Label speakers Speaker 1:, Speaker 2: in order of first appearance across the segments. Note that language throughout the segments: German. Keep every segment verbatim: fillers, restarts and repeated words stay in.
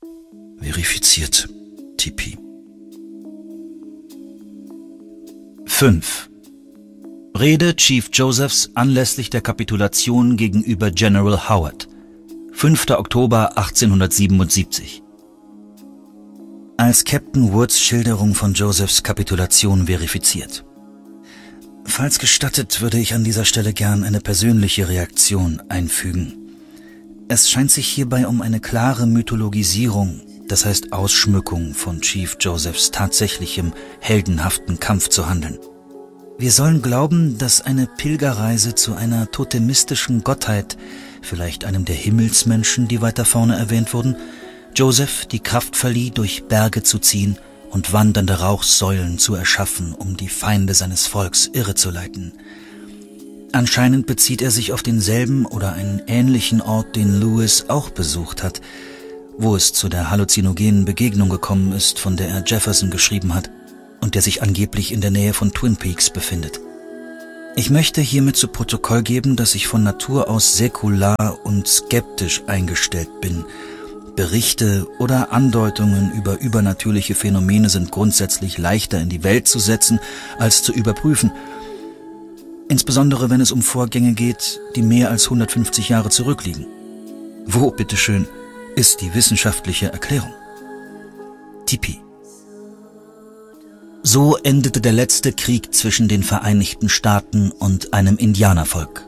Speaker 1: Verifiziert. T P. fünf. Rede Chief Josephs anlässlich der Kapitulation gegenüber General Howard. fünfter Oktober achtzehnhundertsiebenundsiebzig. Als Captain Woods Schilderung von Josephs Kapitulation verifiziert. Falls gestattet, würde ich an dieser Stelle gern eine persönliche Reaktion einfügen. Es scheint sich hierbei um eine klare Mythologisierung, das heißt Ausschmückung von Chief Josephs tatsächlichem, heldenhaften Kampf zu handeln. Wir sollen glauben, dass eine Pilgerreise zu einer totemistischen Gottheit, vielleicht einem der Himmelsmenschen, die weiter vorne erwähnt wurden, Joseph die Kraft verlieh, durch Berge zu ziehen und wandernde Rauchsäulen zu erschaffen, um die Feinde seines Volks irrezuleiten. Anscheinend bezieht er sich auf denselben oder einen ähnlichen Ort, den Lewis auch besucht hat, wo es zu der halluzinogenen Begegnung gekommen ist, von der er Jefferson geschrieben hat und der sich angeblich in der Nähe von Twin Peaks befindet. Ich möchte hiermit zu Protokoll geben, dass ich von Natur aus säkular und skeptisch eingestellt bin. Berichte oder Andeutungen über übernatürliche Phänomene sind grundsätzlich leichter in die Welt zu setzen, als zu überprüfen. Insbesondere wenn es um Vorgänge geht, die mehr als hundertfünfzig Jahre zurückliegen. Wo, bitteschön, ist die wissenschaftliche Erklärung? T P. So endete der letzte Krieg zwischen den Vereinigten Staaten und einem Indianervolk.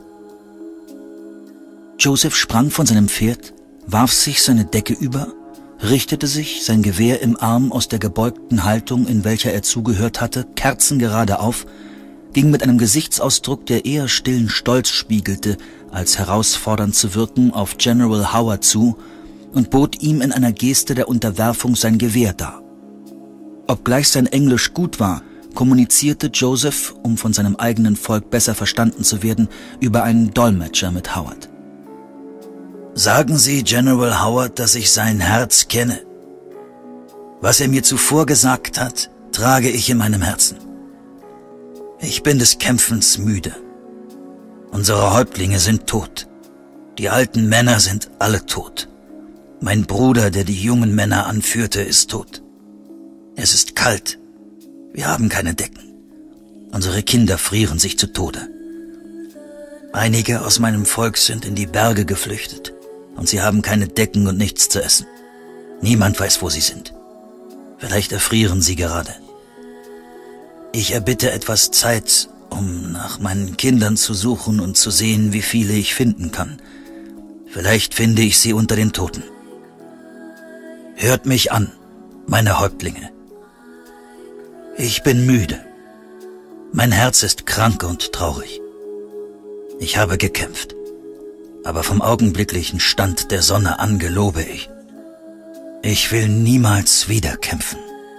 Speaker 1: Joseph sprang von seinem Pferd, warf sich seine Decke über, richtete sich, sein Gewehr im Arm aus der gebeugten Haltung, in welcher er zugehört hatte, kerzengerade auf, ging mit einem Gesichtsausdruck, der eher stillen Stolz spiegelte, als herausfordernd zu wirken, auf General Howard zu und bot ihm in einer Geste der Unterwerfung sein Gewehr dar. Obgleich sein Englisch gut war, kommunizierte Joseph, um von seinem eigenen Volk besser verstanden zu werden, über einen Dolmetscher mit Howard. »Sagen Sie General Howard, dass ich sein Herz kenne. Was er mir zuvor gesagt hat, trage ich in meinem Herzen. Ich bin des Kämpfens müde. Unsere Häuptlinge sind tot. Die alten Männer sind alle tot. Mein Bruder, der die jungen Männer anführte, ist tot. Es ist kalt. Wir haben keine Decken. Unsere Kinder frieren sich zu Tode. Einige aus meinem Volk sind in die Berge geflüchtet und sie haben keine Decken und nichts zu essen. Niemand weiß, wo sie sind. Vielleicht erfrieren sie gerade. Ich erbitte etwas Zeit, um nach meinen Kindern zu suchen und zu sehen, wie viele ich finden kann. Vielleicht finde ich sie unter den Toten. Hört mich an, meine Häuptlinge. Ich bin müde. Mein Herz ist krank und traurig. Ich habe gekämpft, aber vom augenblicklichen Stand der Sonne an gelobe ich, ich will niemals wieder kämpfen.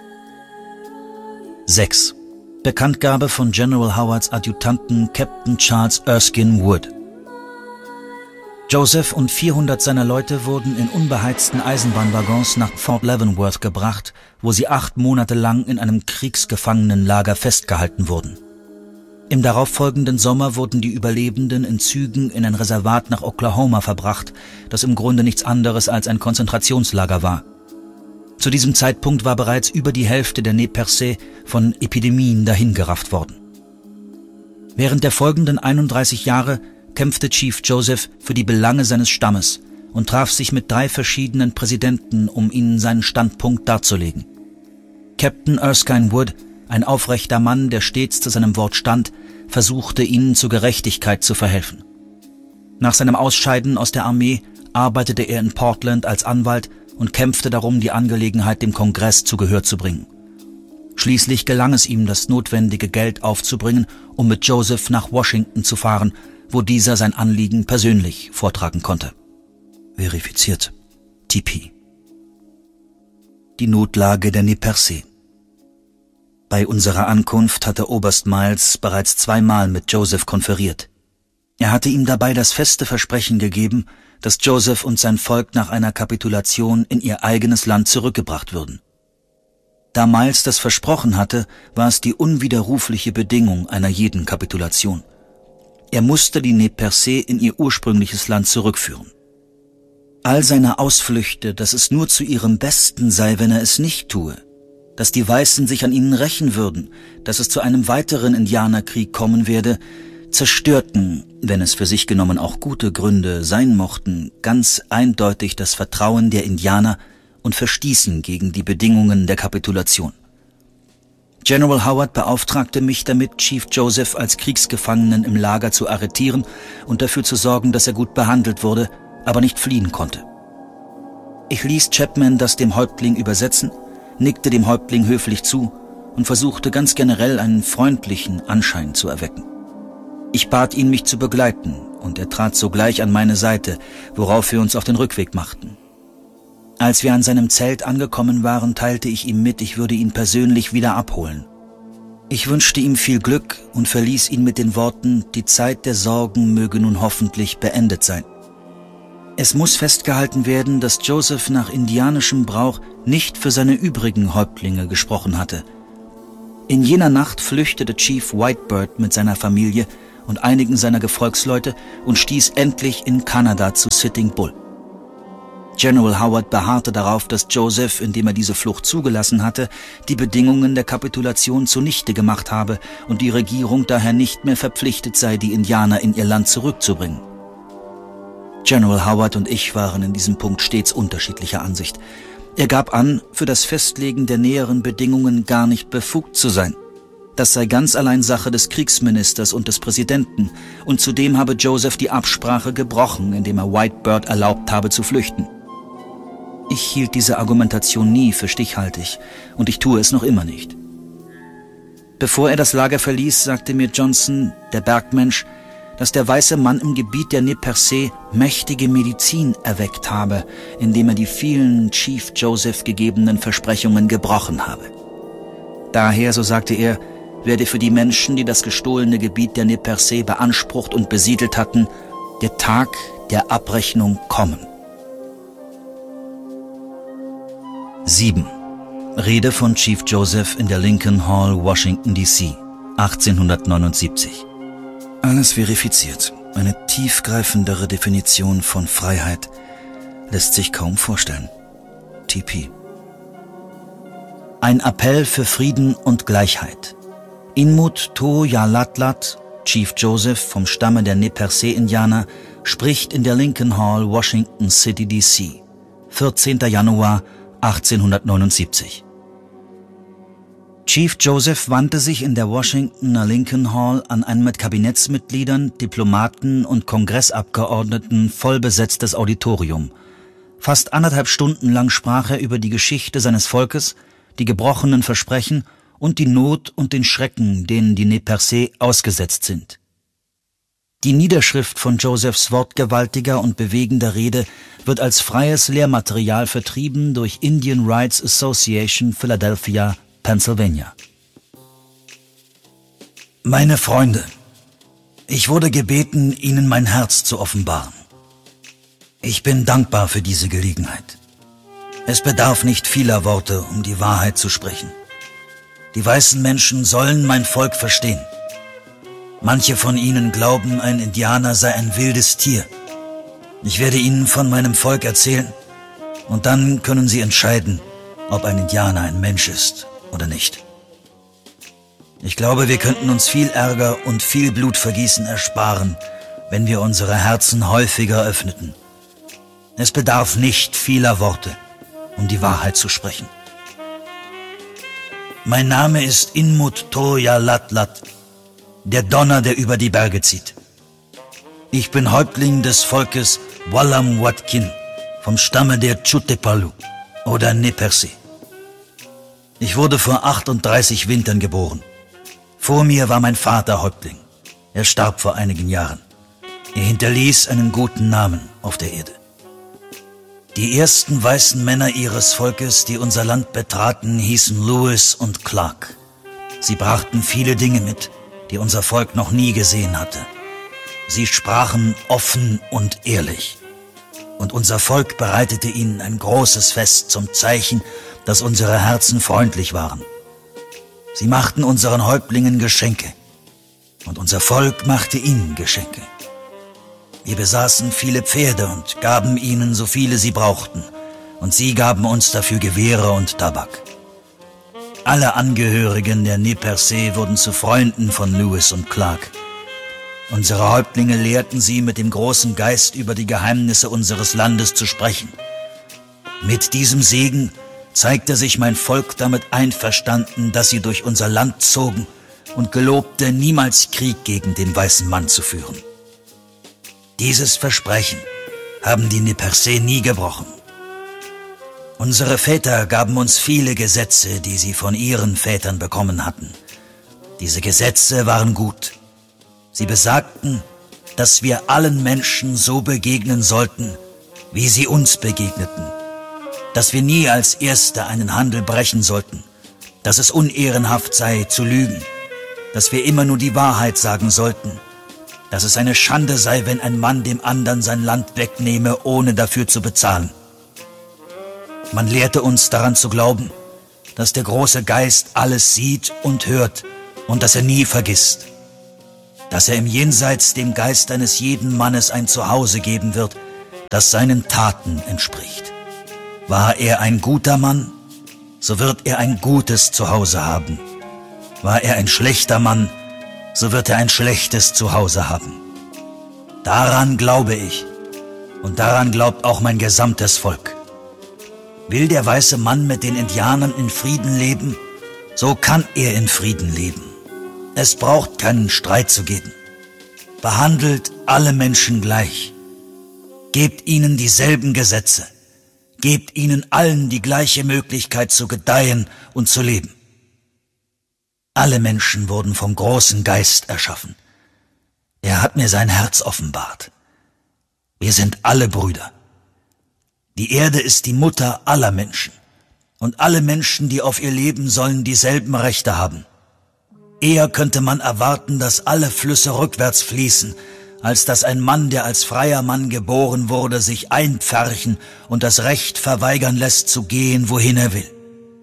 Speaker 1: sechs. Bekanntgabe von General Howards Adjutanten Captain Charles Erskine Wood. Joseph und vierhundert seiner Leute wurden in unbeheizten Eisenbahnwaggons nach Fort Leavenworth gebracht, wo sie acht Monate lang in einem Kriegsgefangenenlager festgehalten wurden. Im darauffolgenden Sommer wurden die Überlebenden in Zügen in ein Reservat nach Oklahoma verbracht, das im Grunde nichts anderes als ein Konzentrationslager war. Zu diesem Zeitpunkt war bereits über die Hälfte der Nez Percés von Epidemien dahingerafft worden. Während der folgenden einunddreißig Jahre kämpfte Chief Joseph für die Belange seines Stammes und traf sich mit drei verschiedenen Präsidenten, um ihnen seinen Standpunkt darzulegen. Captain Erskine Wood, ein aufrechter Mann, der stets zu seinem Wort stand, versuchte ihnen zur Gerechtigkeit zu verhelfen. Nach seinem Ausscheiden aus der Armee arbeitete er in Portland als Anwalt und kämpfte darum, die Angelegenheit dem Kongress zu Gehör zu bringen. Schließlich gelang es ihm, das notwendige Geld aufzubringen, um mit Joseph nach Washington zu fahren, wo dieser sein Anliegen persönlich vortragen konnte. Verifiziert. T P. Die Notlage der Nez Percés. Bei unserer Ankunft hatte Oberst Miles bereits zweimal mit Joseph konferiert. Er hatte ihm dabei das feste Versprechen gegeben, dass Joseph und sein Volk nach einer Kapitulation in ihr eigenes Land zurückgebracht würden. Da Miles das versprochen hatte, war es die unwiderrufliche Bedingung einer jeden Kapitulation. Er musste die Nez Percés in ihr ursprüngliches Land zurückführen. all seine Ausflüchte, dass es nur zu ihrem Besten sei, wenn er es nicht tue, dass die Weißen sich an ihnen rächen würden, dass es zu einem weiteren Indianerkrieg kommen werde, zerstörten, wenn es für sich genommen auch gute Gründe sein mochten, ganz eindeutig das Vertrauen der Indianer und verstießen gegen die Bedingungen der Kapitulation. General Howard beauftragte mich damit, Chief Joseph als Kriegsgefangenen im Lager zu arretieren und dafür zu sorgen, dass er gut behandelt wurde, aber nicht fliehen konnte. Ich ließ Chapman das dem Häuptling übersetzen, nickte dem Häuptling höflich zu und versuchte ganz generell einen freundlichen Anschein zu erwecken. Ich bat ihn, mich zu begleiten, und er trat sogleich an meine Seite, worauf wir uns auf den Rückweg machten. Als wir an seinem Zelt angekommen waren, teilte ich ihm mit, ich würde ihn persönlich wieder abholen. Ich wünschte ihm viel Glück und verließ ihn mit den Worten, die Zeit der Sorgen möge nun hoffentlich beendet sein. Es muss festgehalten werden, dass Joseph nach indianischem Brauch nicht für seine übrigen Häuptlinge gesprochen hatte. In jener Nacht flüchtete Chief Whitebird mit seiner Familie und einigen seiner Gefolgsleute und stieß endlich in Kanada zu Sitting Bull. General Howard beharrte darauf, dass Joseph, indem er diese Flucht zugelassen hatte, die Bedingungen der Kapitulation zunichte gemacht habe und die Regierung daher nicht mehr verpflichtet sei, die Indianer in ihr Land zurückzubringen. General Howard und ich waren in diesem Punkt stets unterschiedlicher Ansicht. Er gab an, für das Festlegen der näheren Bedingungen gar nicht befugt zu sein. Das sei ganz allein Sache des Kriegsministers und des Präsidenten, und zudem habe Joseph die Absprache gebrochen, indem er Whitebird erlaubt habe zu flüchten. Ich hielt diese Argumentation nie für stichhaltig, und ich tue es noch immer nicht. Bevor er das Lager verließ, sagte mir Johnson, der Bergmensch, dass der weiße Mann im Gebiet der Nez Percés mächtige Medizin erweckt habe, indem er die vielen Chief Joseph gegebenen Versprechungen gebrochen habe. Daher, so sagte er, werde für die Menschen, die das gestohlene Gebiet der Nez Percés beansprucht und besiedelt hatten, der Tag der Abrechnung kommen. sieben. Rede von Chief Joseph in der Lincoln Hall, Washington, D C, achtzehnhundertneunundsiebzig. Alles verifiziert. Eine tiefgreifendere Definition von Freiheit lässt sich kaum vorstellen. T P. Ein Appell für Frieden und Gleichheit. Inmut Toyalatlat, Chief Joseph vom Stamme der Nez Percés-Indianer, spricht in der Lincoln Hall, Washington City, D C, vierzehnter Januar achtzehnhundertneunundsiebzig. Chief Joseph wandte sich in der Washingtoner Lincoln Hall an ein mit Kabinettsmitgliedern, Diplomaten und Kongressabgeordneten vollbesetztes Auditorium. Fast anderthalb Stunden lang sprach er über die Geschichte seines Volkes, die gebrochenen Versprechen und die Not und den Schrecken, denen die Nez Percés ausgesetzt sind. Die Niederschrift von Josephs wortgewaltiger und bewegender Rede wird als freies Lehrmaterial vertrieben durch Indian Rights Association, Philadelphia, Pennsylvania. Meine Freunde, ich wurde gebeten, Ihnen mein Herz zu offenbaren. Ich bin dankbar für diese Gelegenheit. Es bedarf nicht vieler Worte, um die Wahrheit zu sprechen. Die weißen Menschen sollen mein Volk verstehen. Manche von ihnen glauben, ein Indianer sei ein wildes Tier. Ich werde ihnen von meinem Volk erzählen, und dann können sie entscheiden, ob ein Indianer ein Mensch ist oder nicht. Ich glaube, wir könnten uns viel Ärger und viel Blutvergießen ersparen, wenn wir unsere Herzen häufiger öffneten. Es bedarf nicht vieler Worte, um die Wahrheit zu sprechen. Mein Name ist Inmut Toyalatlat, der Donner, der über die Berge zieht. Ich bin Häuptling des Volkes Wallam Watkin vom Stamme der Chutepalu oder Nez Percés. Ich wurde vor achtunddreißig Wintern geboren. Vor mir war mein Vater Häuptling. Er starb vor einigen Jahren. Er hinterließ einen guten Namen auf der Erde. Die ersten weißen Männer ihres Volkes, die unser Land betraten, hießen Lewis und Clark. Sie brachten viele Dinge mit, die unser Volk noch nie gesehen hatte. Sie sprachen offen und ehrlich. Und unser Volk bereitete ihnen ein großes Fest zum Zeichen, dass unsere Herzen freundlich waren. Sie machten unseren Häuptlingen Geschenke, und unser Volk machte ihnen Geschenke. Wir besaßen viele Pferde und gaben ihnen so viele sie brauchten, und sie gaben uns dafür Gewehre und Tabak. Alle Angehörigen der Nez Percé wurden zu Freunden von Lewis und Clark. Unsere Häuptlinge lehrten sie, mit dem großen Geist über die Geheimnisse unseres Landes zu sprechen. Mit diesem Segen zeigte sich mein Volk damit einverstanden, dass sie durch unser Land zogen und gelobte, niemals Krieg gegen den weißen Mann zu führen. Dieses Versprechen haben die Nez Percé nie gebrochen. Unsere Väter gaben uns viele Gesetze, die sie von ihren Vätern bekommen hatten. Diese Gesetze waren gut. Sie besagten, dass wir allen Menschen so begegnen sollten, wie sie uns begegneten. Dass wir nie als Erste einen Handel brechen sollten. Dass es unehrenhaft sei, zu lügen. Dass wir immer nur die Wahrheit sagen sollten. Dass es eine Schande sei, wenn ein Mann dem anderen sein Land wegnehme, ohne dafür zu bezahlen. Man lehrte uns daran zu glauben, dass der große Geist alles sieht und hört und dass er nie vergisst. Dass er im Jenseits dem Geist eines jeden Mannes ein Zuhause geben wird, das seinen Taten entspricht. War er ein guter Mann, so wird er ein gutes Zuhause haben. War er ein schlechter Mann, so wird er ein schlechtes Zuhause haben. Daran glaube ich, und daran glaubt auch mein gesamtes Volk. Will der weiße Mann mit den Indianern in Frieden leben, so kann er in Frieden leben. Es braucht keinen Streit zu geben. Behandelt alle Menschen gleich. Gebt ihnen dieselben Gesetze. Gebt ihnen allen die gleiche Möglichkeit zu gedeihen und zu leben. Alle Menschen wurden vom großen Geist erschaffen. Er hat mir sein Herz offenbart. Wir sind alle Brüder. Die Erde ist die Mutter aller Menschen. Und alle Menschen, die auf ihr leben, sollen dieselben Rechte haben. Eher könnte man erwarten, dass alle Flüsse rückwärts fließen, als dass ein Mann, der als freier Mann geboren wurde, sich einpferchen und das Recht verweigern lässt, zu gehen, wohin er will.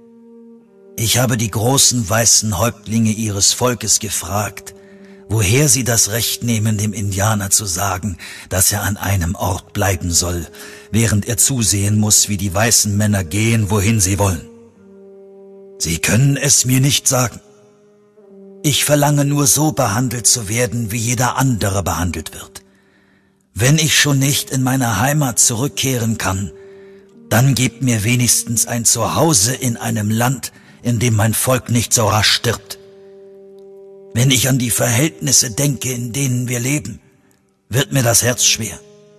Speaker 1: Ich habe die großen weißen Häuptlinge ihres Volkes gefragt, woher sie das Recht nehmen, dem Indianer zu sagen, dass er an einem Ort bleiben soll, während er zusehen muss, wie die weißen Männer gehen, wohin sie wollen. Sie können es mir nicht sagen. Ich verlange nur, so behandelt zu werden, wie jeder andere behandelt wird. Wenn ich schon nicht in meine Heimat zurückkehren kann, dann gebt mir wenigstens ein Zuhause in einem Land, in dem mein Volk nicht so rasch stirbt. Wenn ich an die Verhältnisse denke, in denen wir leben, wird mir das Herz schwer.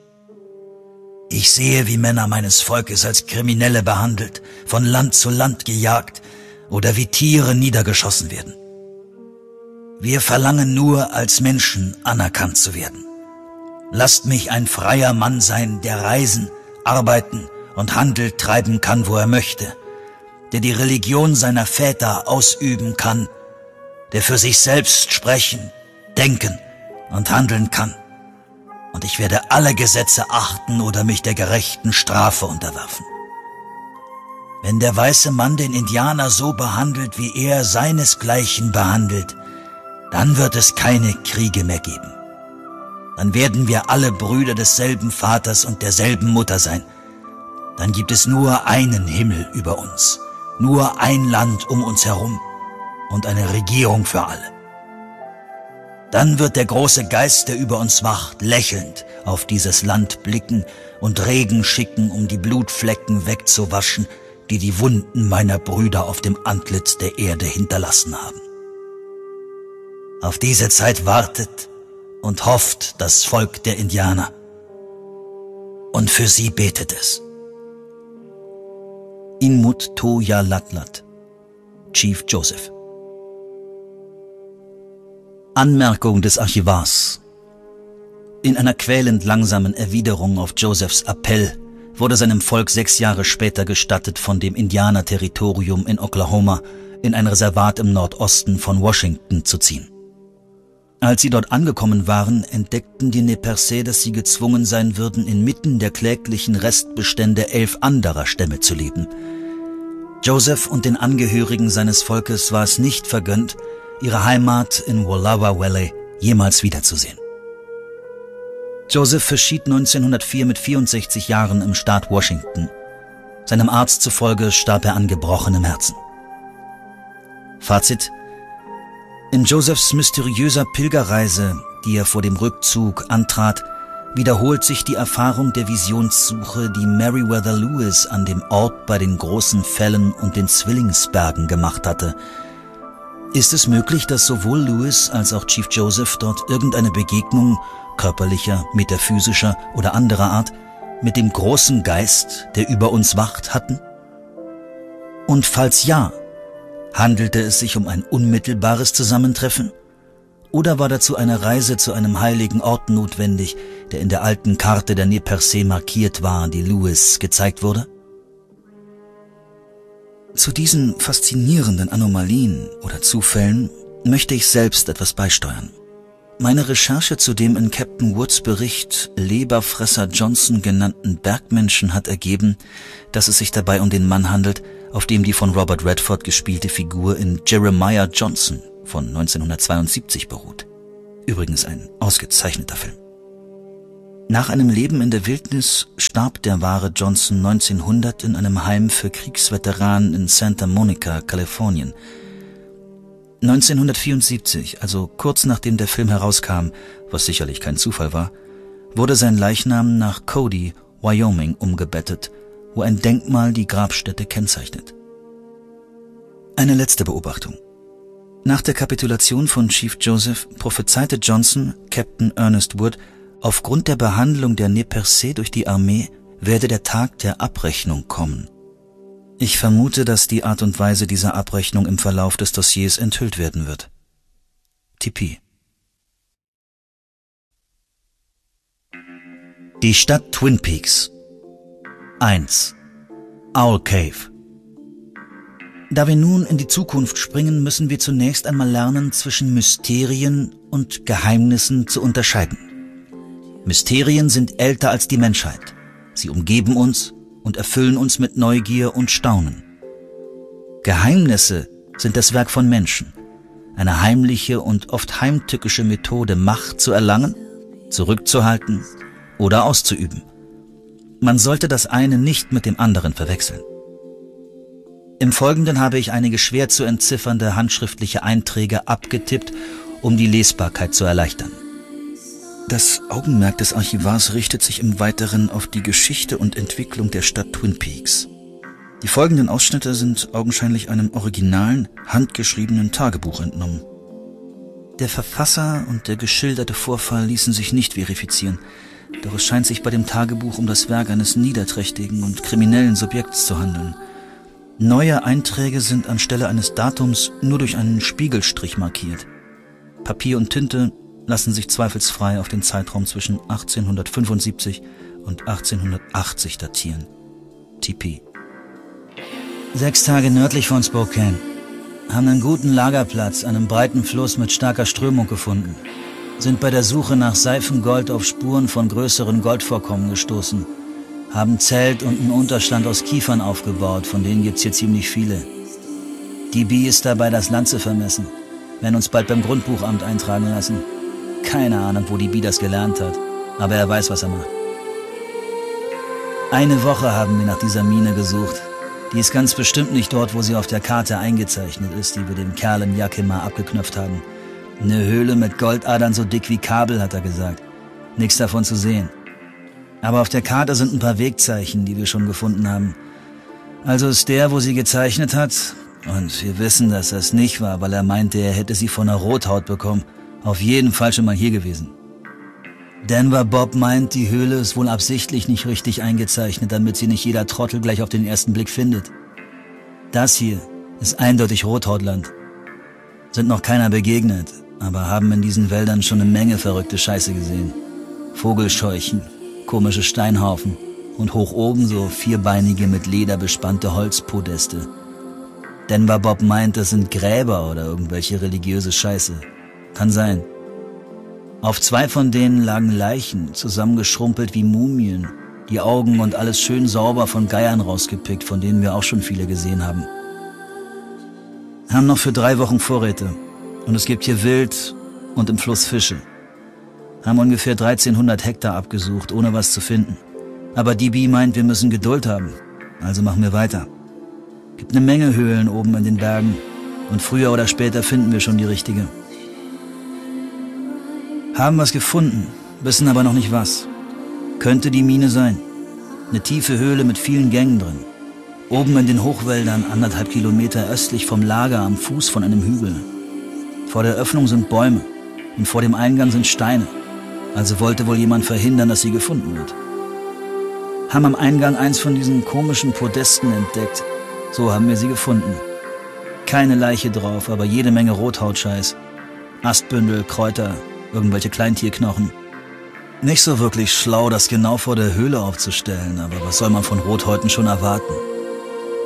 Speaker 1: Ich sehe, wie Männer meines Volkes als Kriminelle behandelt, von Land zu Land gejagt oder wie Tiere niedergeschossen werden. Wir verlangen nur, als Menschen anerkannt zu werden. Lasst mich ein freier Mann sein, der reisen, arbeiten und Handel treiben kann, wo er möchte, der die Religion seiner Väter ausüben kann, der für sich selbst sprechen, denken und handeln kann. Und ich werde alle Gesetze achten oder mich der gerechten Strafe unterwerfen. Wenn der weiße Mann den Indianer so behandelt, wie er seinesgleichen behandelt, dann wird es keine Kriege mehr geben. Dann werden wir alle Brüder desselben Vaters und derselben Mutter sein. Dann gibt es nur einen Himmel über uns, nur ein Land um uns herum und eine Regierung für alle. Dann wird der große Geist, der über uns wacht, lächelnd auf dieses Land blicken und Regen schicken, um die Blutflecken wegzuwaschen, die die Wunden meiner Brüder auf dem Antlitz der Erde hinterlassen haben. Auf diese Zeit wartet und hofft das Volk der Indianer. Und für sie betet es. Inmut Toya Latlat, Chief Joseph. Anmerkung des Archivars. In einer quälend langsamen Erwiderung auf Josephs Appell wurde seinem Volk sechs Jahre später gestattet, von dem Indianerterritorium in Oklahoma in ein Reservat im Nordosten von Washington zu ziehen. Als sie dort angekommen waren, entdeckten die Nez Percé, dass sie gezwungen sein würden, inmitten der kläglichen Restbestände elf anderer Stämme zu leben. Joseph und den Angehörigen seines Volkes war es nicht vergönnt, ihre Heimat in Wallowa Valley jemals wiederzusehen. Joseph verschied neunzehnhundertvier mit vierundsechzig Jahren im Staat Washington. Seinem Arzt zufolge starb er an gebrochenem Herzen. Fazit: In Josephs mysteriöser Pilgerreise, die er vor dem Rückzug antrat, wiederholt sich die Erfahrung der Visionssuche, die Meriwether Lewis an dem Ort bei den großen Fällen und den Zwillingsbergen gemacht hatte. Ist es möglich, dass sowohl Lewis als auch Chief Joseph dort irgendeine Begegnung körperlicher, metaphysischer oder anderer Art mit dem großen Geist, der über uns wacht, hatten? Und falls ja, handelte es sich um ein unmittelbares Zusammentreffen? Oder war dazu eine Reise zu einem heiligen Ort notwendig, der in der alten Karte der Nez Percé markiert war, die Lewis gezeigt wurde? Zu diesen faszinierenden Anomalien oder Zufällen möchte ich selbst etwas beisteuern. Meine Recherche zu dem in Captain Woods Bericht Leberfresser Johnson genannten Bergmenschen hat ergeben, dass es sich dabei um den Mann handelt, auf dem die von Robert Redford gespielte Figur in Jeremiah Johnson von neunzehnhundertzweiundsiebzig beruht. Übrigens ein ausgezeichneter Film. Nach einem Leben in der Wildnis starb der wahre Johnson neunzehnhundert in einem Heim für Kriegsveteranen in Santa Monica, Kalifornien. neunzehnhundertvierundsiebzig, also kurz nachdem der Film herauskam, was sicherlich kein Zufall war, wurde sein Leichnam nach Cody, Wyoming, umgebettet, wo ein Denkmal die Grabstätte kennzeichnet. Eine letzte Beobachtung. Nach der Kapitulation von Chief Joseph prophezeite Johnson, Captain Ernest Wood, aufgrund der Behandlung der Nez Percé durch die Armee werde der Tag der Abrechnung kommen. Ich vermute, dass die Art und Weise dieser Abrechnung im Verlauf des Dossiers enthüllt werden wird. T P. Die Stadt Twin Peaks. eins. Owl Cave. Da wir nun in die Zukunft springen, müssen wir zunächst einmal lernen, zwischen Mysterien und Geheimnissen zu unterscheiden. Mysterien sind älter als die Menschheit. Sie umgeben uns und erfüllen uns mit Neugier und Staunen. Geheimnisse sind das Werk von Menschen, eine heimliche und oft heimtückische Methode, Macht zu erlangen, zurückzuhalten oder auszuüben. Man sollte das eine nicht mit dem anderen verwechseln. Im Folgenden habe ich einige schwer zu entziffernde handschriftliche Einträge abgetippt, um die Lesbarkeit zu erleichtern. Das Augenmerk des Archivars richtet sich im Weiteren auf die Geschichte und Entwicklung der Stadt Twin Peaks. Die folgenden Ausschnitte sind augenscheinlich einem originalen, handgeschriebenen Tagebuch entnommen. Der Verfasser und der geschilderte Vorfall ließen sich nicht verifizieren, doch es scheint sich bei dem Tagebuch um das Werk eines niederträchtigen und kriminellen Subjekts zu handeln. Neue Einträge sind anstelle eines Datums nur durch einen Spiegelstrich markiert. Papier und Tinte lassen sich zweifelsfrei auf den Zeitraum zwischen achtzehnhundertfünfundsiebzig und achtzehnhundertachtzig datieren. T P. Sechs Tage nördlich von Spokane. Haben einen guten Lagerplatz an einem breiten Fluss mit starker Strömung gefunden. Sind bei der Suche nach Seifengold auf Spuren von größeren Goldvorkommen gestoßen. Haben Zelt und einen Unterstand aus Kiefern aufgebaut, von denen gibt's hier ziemlich viele. D B ist dabei, das Land zu vermessen. Werden uns bald beim Grundbuchamt eintragen lassen. Keine Ahnung, wo D B das gelernt hat, aber er weiß, was er macht. Eine Woche haben wir nach dieser Mine gesucht. Die ist ganz bestimmt nicht dort, wo sie auf der Karte eingezeichnet ist, die wir dem Kerl im Yakima abgeknöpft haben. Eine Höhle mit Goldadern so dick wie Kabel, hat er gesagt. Nichts davon zu sehen. Aber auf der Karte sind ein paar Wegzeichen, die wir schon gefunden haben. Also ist der, wo sie gezeichnet hat, und wir wissen, dass das nicht war, weil er meinte, er hätte sie von einer Rothaut bekommen, auf jeden Fall schon mal hier gewesen. Denver Bob meint, die Höhle ist wohl absichtlich nicht richtig eingezeichnet, damit sie nicht jeder Trottel gleich auf den ersten Blick findet. Das hier ist eindeutig Rothautland. Sind noch keiner begegnet, aber haben in diesen Wäldern schon eine Menge verrückte Scheiße gesehen. Vogelscheuchen, komische Steinhaufen und hoch oben so vierbeinige mit Leder bespannte Holzpodeste. Denver Bob meint, das sind Gräber oder irgendwelche religiöse Scheiße. Kann sein. Auf zwei von denen lagen Leichen, zusammengeschrumpelt wie Mumien, die Augen und alles schön sauber von Geiern rausgepickt, von denen wir auch schon viele gesehen haben. Haben noch für drei Wochen Vorräte und es gibt hier Wild und im Fluss Fische. Haben ungefähr dreizehnhundert Hektar abgesucht, ohne was zu finden. Aber D B meint, wir müssen Geduld haben. Also machen wir weiter. Gibt eine Menge Höhlen oben in den Bergen. Und früher oder später finden wir schon die richtige. Haben was gefunden, wissen aber noch nicht was. Könnte die Mine sein. Eine tiefe Höhle mit vielen Gängen drin. Oben in den Hochwäldern, anderthalb Kilometer östlich vom Lager am Fuß von einem Hügel. Vor der Öffnung sind Bäume und vor dem Eingang sind Steine. Also wollte wohl jemand verhindern, dass sie gefunden wird. Haben am Eingang eins von diesen komischen Podesten entdeckt. So haben wir sie gefunden. Keine Leiche drauf, aber jede Menge Rothautscheiß. Astbündel, Kräuter, irgendwelche Kleintierknochen. Nicht so wirklich schlau, das genau vor der Höhle aufzustellen, aber was soll man von Rothäuten schon erwarten?